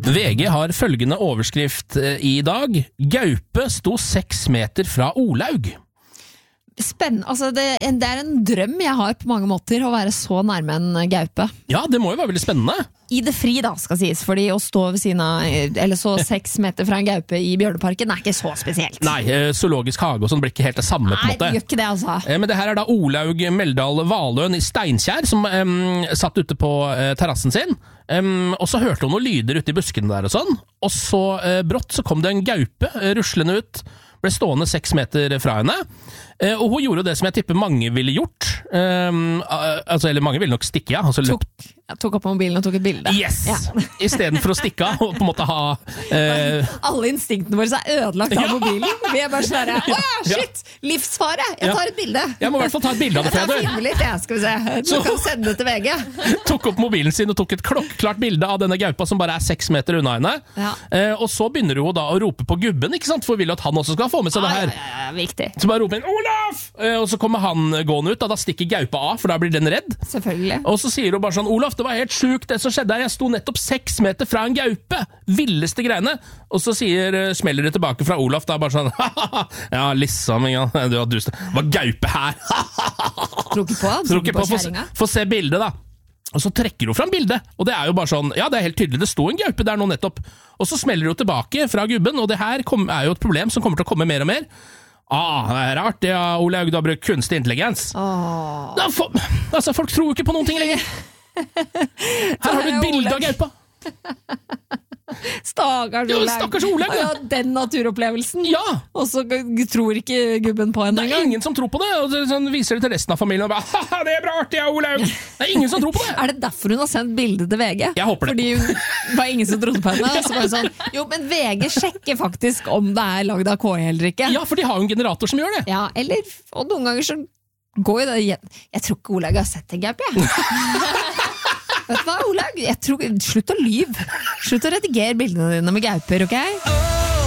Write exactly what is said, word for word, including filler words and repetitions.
V G har følgende overskrift i dag. Gaupe sto seks meter fra Olaug. Spennende, altså det, det er en drøm jeg har på mange måter, å være så nærme en gaupe. Ja, det må jo være veldig spennende. I det fri da, skal sies, fordi å stå ved siden av, eller så seks meter fra en gaupe i Bjørneparken er ikke så spesielt. Nei, zoologisk hage og sånn blir ikke helt det samme på en måte. Nei, det gjør ikke det altså. Men det her er da Olaug Meldal Valøen i Steinkjer, som um, satt ute på uh, terrassen sin, um, og så hørte hun noen lyder ute i buskene der og sånn, og så uh, brått så kom det en gaupe uh, ruslende ut, ble stående seks meter fra henne, uh, og hun gjorde det som jeg tipper mange ville gjort, um, uh, altså, eller mange ville nok stikke, ja. Altså, tok, jeg tok opp mobilen og tok et bilde. Yes! Ja. I stedet for å stikke av, og på en måte ha... Uh, Alle instinktene våre er ødelagt av ja. mobilen. Vi er bare sånn her, åja, shit, livsfare, jeg tar et bilde. Jeg må i hvert fall ta et bilde av det, Feder. Jeg tar filme litt, jeg, skal vi se. Du så, kan sende det til V G. Tok opp mobilen sin og tok et klokklart bilde av denne gaupa som bare er seks meter unna henne. Ja. Uh, og så begynner hun da å rope på gubben, ikke sant? For hun vil at han også skal få med seg ah, det her. Ja, ja, ja, viktig. Så bare roper inn, Olaf! Uh, og så kommer han gående ut, og da stikker gaupa av, for da blir den redd. Selvfølgelig. Og så sier hun bare sånn, Olaf, det var helt sjukt det som skjedde her, jeg sto nettopp seks meter fra en gaupe, villeste greiene. Og så sier, uh, smeller det tilbake fra Olaf, da bare sånn, ja, liksom, ja, du har dust, det var gaupe her. Tror ikke på, tror ikke på, få, få se bildet da. Og så trekker hun fram bildet, og det er jo bare sånn, ja, det er helt tydelig, det sto en gaupe der nå nettopp. Og så smeller hun tilbake fra gubben, og det her kom, er jo et problem som kommer til å komme mer og mer. Ah, det er rart, ja, Olaug, du har brukt kunstig intelligens. Oh. Da, for, altså, folk tror jo ikke på noen ting lenger. Her har du et bilde av gaupa. Stakkars Olaug. Ja, stakkars Olaug, ja. Den naturopplevelsen. Ja. Og så tror ikke gubben på henne. Det er ingen som tror på det, og så sånn, viser det til resten av familien og bare, haha, det er bra artig, ja, Olaug. Det er ingen som tror på det. Er det derfor hun har sendt bildet til V G? Jeg håper det. Fordi hun var ingen som trodde på henne. Og så bare sånn, jo, men V G sjekker faktisk om det er lagd av K I eller ikke. Ja, for de har jo en generator som gjør det. Ja, eller, og noen ganger så går jo det igjen. Jeg tror ikke Olaug har sett en gaupe, jeg. Vet du hva, Olaug? Jeg tror, slutt å lyve. Slutt å redigere bildene dine med gauper, ok?